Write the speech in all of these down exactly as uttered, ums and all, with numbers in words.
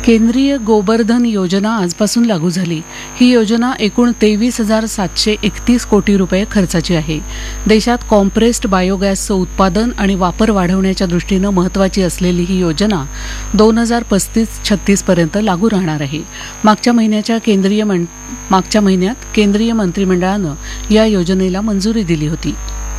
केंद्रीय गोबर्धन योजना आजपासून लागू झाली। ही योजना एकूण तेवीस हजार सातशे एकतीस कोटी रुपये खर्चाची आहे। देशात कॉम्प्रेस्ड बायोगॅसचं उत्पादन आणि वापर वाढवण्याच्या दृष्टीनं महत्त्वाची असलेली ही योजना दोन हजार पस्तीस छत्तीस पर्यंत लागू राहणार आहे। मागच्या महिन्याच्या केंद्रीय मागच्या महिन्यात केंद्रीय मंत्रिमंडळानं या योजनेला मंजुरी दिली होती।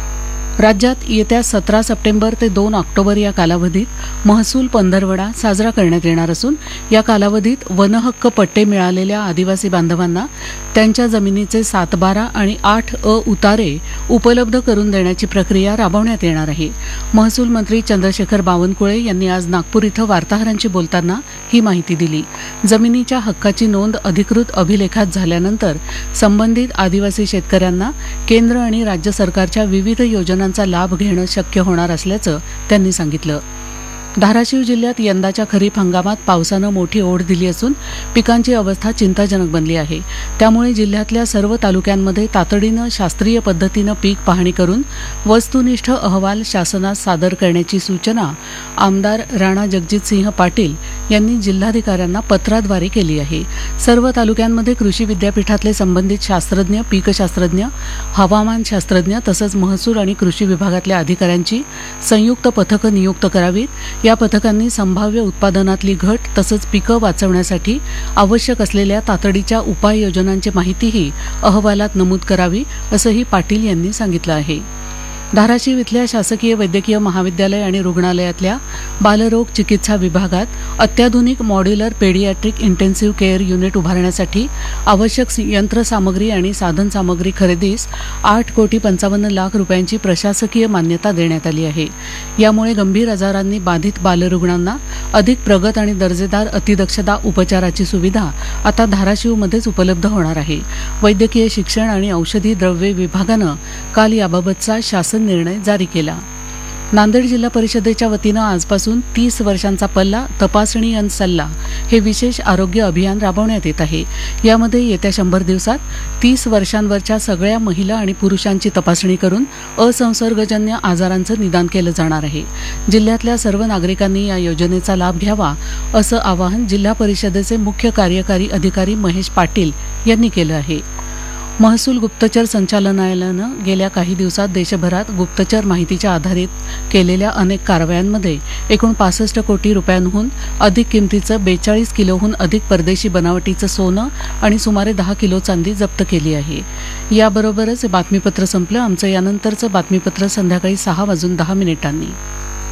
राज्यात येत्या सतरा सप्टेंबर ते दोन ऑक्टोबर या कालावधीत महसूल पंधरवडा साजरा करण्यात येणार असून या कालावधीत वनहक्क पट्टे मिळालेल्या आदिवासी बांधवांना त्यांच्या जमिनीचे सातबारा आणि आठ अ उतारे उपलब्ध करून देण्याची प्रक्रिया राबवण्यात येणार आहे। महसूल मंत्री चंद्रशेखर बावनकुळे यांनी आज नागपूर इथं वार्ताहरांशी बोलताना ही माहिती दिली। जमिनीच्या हक्काची नोंद अधिकृत अभिलेखात झाल्यानंतर संबंधित आदिवासी शेतकऱ्यांना केंद्र आणि राज्य सरकारच्या विविध योजना चा लाभ घेणं शक्य होणार असल्याचं त्यांनी सांगितलं। धाराशिव जिल्ह्यात यंदाच्या खरीप हंगामात पावसानं मोठी ओढ दिली असून पिकांची अवस्था चिंताजनक बनली आहे। त्यामुळे जिल्ह्यातल्या सर्व तालुक्यांमध्ये तातडीनं शास्त्रीय पद्धतीनं पीक पाहणी करून वस्तुनिष्ठ अहवाल शासनास सादर करण्याची सूचना आमदार राणा जगजितसिंह पाटील यांनी जिल्हाधिकाऱ्यांना पत्राद्वारे केली आहे। सर्व तालुक्यांमध्ये कृषी विद्यापीठातले संबंधित शास्त्रज्ञ, पीकशास्त्रज्ञ, हवामानशास्त्रज्ञ तसंच महसूल आणि कृषी विभागातल्या अधिकाऱ्यांची संयुक्त पथकं नियुक्त करावीत। या पथकांनी संभाव्य उत्पादनातली घट तसंच पिकं वाचवण्यासाठी आवश्यक असलेल्या तातडीच्या उपाययोजनांची माहितीही अहवालात नमूद करावी असंही पाटील यांनी सांगितलं आहे। धाराशिव इथल्या शासकीय वैद्यकीय महाविद्यालय आणि रुग्णालयातल्या बालरोग चिकित्सा विभागात अत्याधुनिक modular paediatric intensive care unit उभारण्यासाठी आवश्यक यंत्रसामग्री आणि साधनसामग्री खरेदीस आठ कोटी पंचावन्न लाख रुपयांची प्रशासकीय मान्यता देण्यात आली आहे। यामुळे गंभीर आजारांनी बाधित बालरुग्णांना अधिक प्रगत आणि दर्जेदार अतिदक्षता उपचाराची सुविधा आता धाराशिवमध्येच उपलब्ध होणार आहे। वैद्यकीय शिक्षण आणि औषधी द्रव्ये विभागानं काल याबाबतचा शासन निर्णय जारी केला। नांदेड जिल्हा परिषदेच्या वतीनं आजपासून तीस वर्षांचा पल्ला तपासणी अन सल्ला हे विशेष आरोग्य अभियान राबवण्यात येत आहे। यामध्ये येत्या शंभर दिवसात तीस वर्षांवरच्या सगळ्या महिला आणि पुरुषांची तपासणी करून असंसर्गजन्य आजारांचं निदान केलं जाणार आहे। जिल्ह्यातल्या सर्व नागरिकांनी या योजनेचा लाभ घ्यावा असं आवाहन जिल्हा परिषदेचे मुख्य कार्यकारी अधिकारी महेश पाटील यांनी केलं आहे। महसूल गुप्तचर संचालनालयानं गेल्या काही दिवसात देशभरात गुप्तचर माहितीच्या आधारित केलेल्या अनेक कारवायांमध्ये एकूण पासष्ट कोटी रुपयांहून अधिक किमतीचं बेचाळीस किलोहून अधिक परदेशी बनावटीचं सोनं आणि सुमारे दहा किलो चांदी जप्त केली आहे। याबरोबरच बातमीपत्र संपलं। आमचं यानंतरचं बातमीपत्र संध्याकाळी सहा वाजून दहा मिनिटांनी।